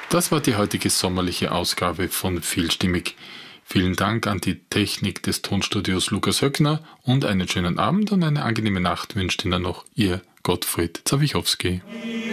Das war die heutige sommerliche Ausgabe von Vielstimmig. Vielen Dank an die Technik des Tonstudios Lukas Höckner und einen schönen Abend und eine angenehme Nacht wünscht Ihnen noch Ihr Gottfried Zawichowski.